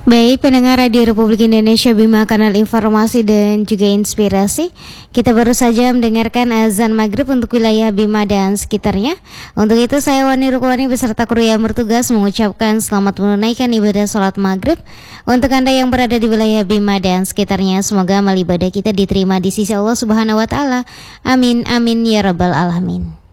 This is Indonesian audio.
Baik, pendengar Radio Republik Indonesia Bima, kanal informasi dan juga inspirasi. Kita baru saja mendengarkan azan maghrib untuk wilayah Bima dan sekitarnya. Untuk itu saya Wani Rukwani beserta kru yang bertugas mengucapkan selamat menunaikan ibadah sholat maghrib. Untuk Anda yang berada di wilayah Bima dan sekitarnya, semoga amal ibadah kita diterima di sisi Allah Subhanahu wa Ta'ala. Amin, amin ya rabbal alamin.